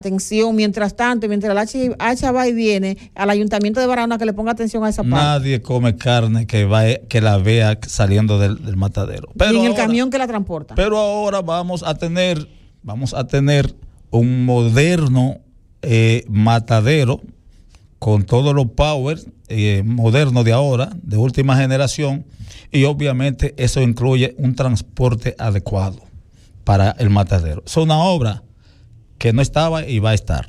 atención, mientras tanto, mientras la hacha va y viene, al ayuntamiento de Barahona que le ponga atención a esa parte. Nadie come carne que la vea saliendo del matadero. Pero ni en el ahora, camión que la transporta. Pero ahora vamos a tener un moderno matadero con todos los power modernos de ahora, de última generación, y obviamente eso incluye un transporte adecuado para el matadero. Es una obra que no estaba y va a estar.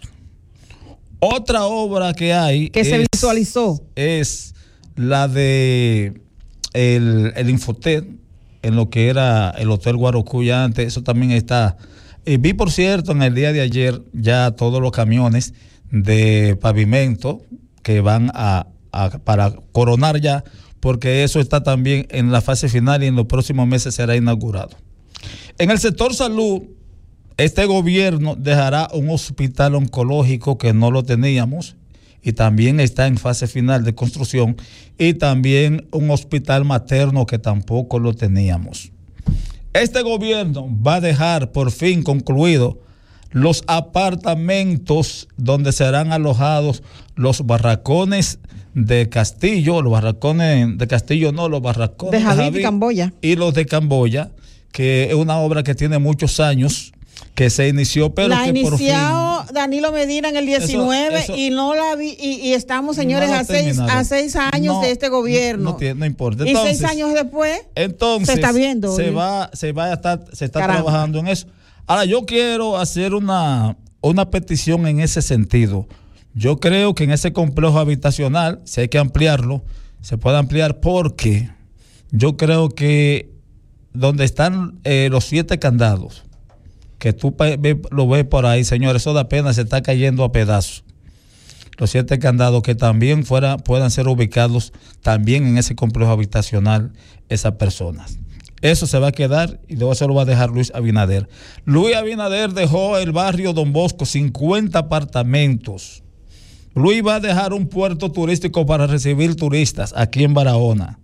Otra obra que hay que se visualizó es la de el Infotet en lo que era el Hotel Guarocuya antes. Eso también está. Vi, por cierto, en el día de ayer ya todos los camiones de pavimento que van para coronar ya, porque eso está también en la fase final y en los próximos meses será inaugurado. En el sector salud, este gobierno dejará un hospital oncológico que no lo teníamos y también está en fase final de construcción, y también un hospital materno que tampoco lo teníamos. Este gobierno va a dejar por fin concluido los apartamentos donde serán alojados los barracones de Castillo, los barracones de Javid y Camboya. Y los de Camboya, que es una obra que tiene muchos años, que se inició, pero la que inició por fin Danilo Medina en el 19 eso, y no la vi, y estamos, señores, no a 6 años de este gobierno. No importa. Entonces, y 6 años después se está viendo. Se está trabajando en eso. Ahora, yo quiero hacer una petición en ese sentido. Yo creo que en ese complejo habitacional, si hay que ampliarlo, se puede ampliar, porque yo creo que donde están los 7 candados, que tú lo ves por ahí, señores, eso da pena, se está cayendo a pedazos. Los 7 candados que también puedan ser ubicados también en ese complejo habitacional, esas personas. Eso se va a quedar y luego se lo va a dejar Luis Abinader. Luis Abinader dejó el barrio Don Bosco 50 apartamentos. Luis va a dejar un puerto turístico para recibir turistas aquí en Barahona.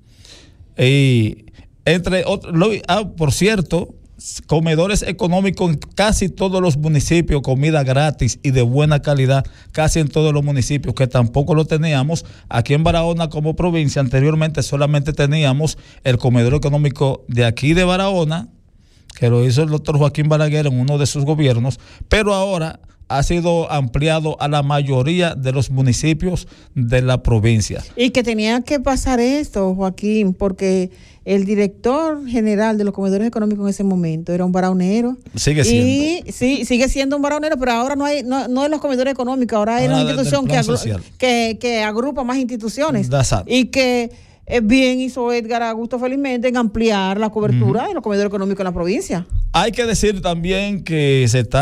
Y entre otros, por cierto, comedores económicos en casi todos los municipios, comida gratis y de buena calidad, casi en todos los municipios, que tampoco lo teníamos. Aquí en Barahona, como provincia, anteriormente solamente teníamos el comedor económico de aquí de Barahona, que lo hizo el doctor Joaquín Balaguer en uno de sus gobiernos, pero ahora ha sido ampliado a la mayoría de los municipios de la provincia. Y que tenía que pasar esto, Joaquín, porque el director general de los comedores económicos en ese momento era un baraonero. Sigue siendo. Y sí, sigue siendo un baraonero, pero ahora no es los comedores económicos, ahora es una institución que agrupa más instituciones. Y que bien hizo Edgar Augusto felizmente en ampliar la cobertura de los comedores económicos en la provincia. Hay que decir también que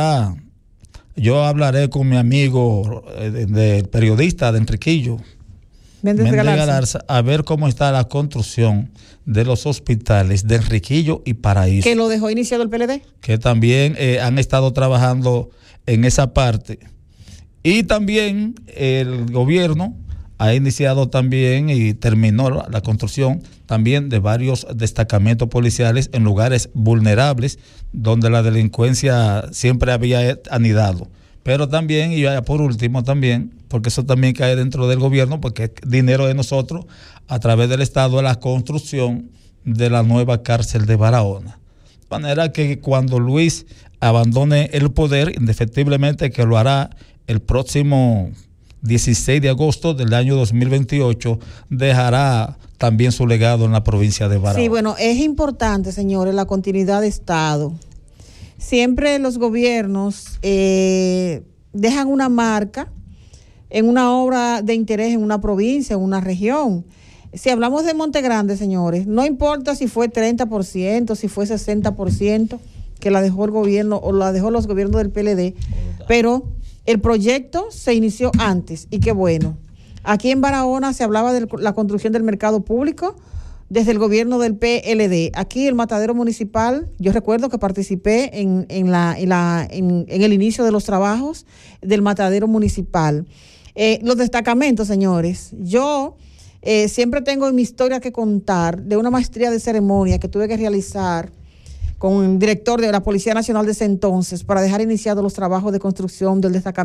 yo hablaré con mi amigo del periodista de Enriquillo, Méndez Galarza, a ver cómo está la construcción de los hospitales de Enriquillo y Paraíso. Que lo dejó iniciado el PLD. Que también han estado trabajando en esa parte. Y también el gobierno ha iniciado también y terminó la construcción también de varios destacamentos policiales en lugares vulnerables donde la delincuencia siempre había anidado. Pero también, y ya por último también, porque eso también cae dentro del gobierno, porque es dinero de nosotros, a través del Estado, a la construcción de la nueva cárcel de Barahona. De manera que cuando Luis abandone el poder, indefectiblemente que lo hará el próximo 16 de agosto del año 2028, dejará también su legado en la provincia de Barahona. Sí, bueno, es importante, señores, la continuidad de Estado. Siempre los gobiernos dejan una marca en una obra de interés en una provincia, en una región. Si hablamos de Monte Grande, señores, no importa si fue 30%, si fue 60%, que la dejó el gobierno o la dejó los gobiernos del PLD, pero el proyecto se inició antes y qué bueno. Aquí en Barahona se hablaba de la construcción del mercado público desde el gobierno del PLD. Aquí el matadero municipal, yo recuerdo que participé en el inicio de los trabajos del matadero municipal. Los destacamentos, señores, yo siempre tengo mi historia que contar de una maestría de ceremonia que tuve que realizar con el director de la Policía Nacional de ese entonces para dejar iniciados los trabajos de construcción del destacamento